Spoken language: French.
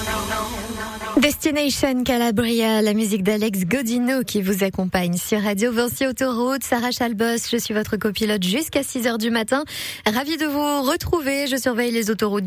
Destination Calabria, la musique d'Alex Godino qui vous accompagne sur Radio Vinci Autoroute. Sarah Chalbos, je suis votre copilote jusqu'à 6h du matin. Ravie de vous retrouver, je surveille les autoroutes